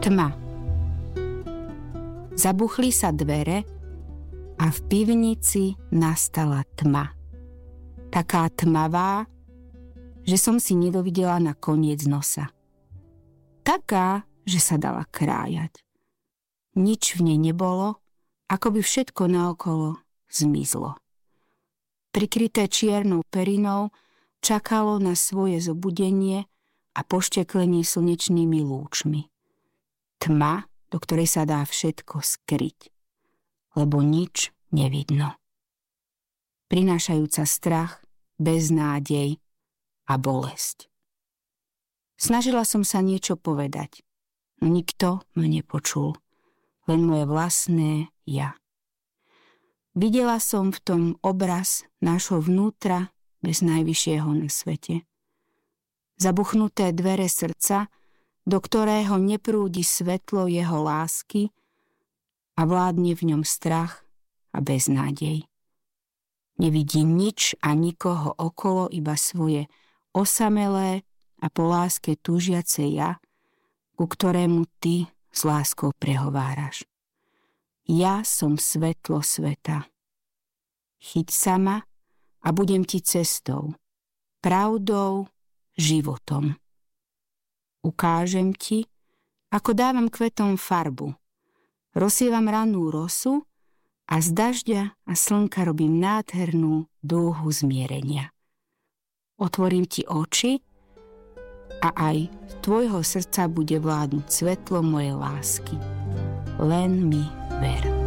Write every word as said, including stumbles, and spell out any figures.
Tma. Zabuchli sa dvere a v pivnici nastala tma. Taká tmavá, že som si nedovidela na koniec nosa. Taká, že sa dala krájať. Nič v nej nebolo, ako by všetko naokolo zmizlo. Prikryté čiernou perinou čakalo na svoje zobudenie a pošteklenie slnečnými lúčmi. Tma, do ktorej sa dá všetko skryť, lebo nič nevidno. Prinášajúca strach, beznádej a bolesť. Snažila som sa niečo povedať, no nikto ma nepočul, len moje vlastné ja. Videla som v tom obraz nášho vnútra bez najvyššieho na svete. Zabuchnuté dvere srdca, do ktorého neprúdi svetlo jeho lásky a vládne v ňom strach a beznádej. Nevidí nič a nikoho okolo, iba svoje osamelé a po láske túžiace ja, ku ktorému ty s láskou prehováraš. Ja som svetlo sveta. Chyť sa ma a budem ti cestou, pravdou, životom. Ukážem ti, ako dávam kvetom farbu. Rozsievam rannú rosu a z dažďa a slnka robím nádhernú dúhu zmierenia. Otvorím ti oči a aj z tvojho srdca bude vládnuť svetlo mojej lásky. Len mi ver.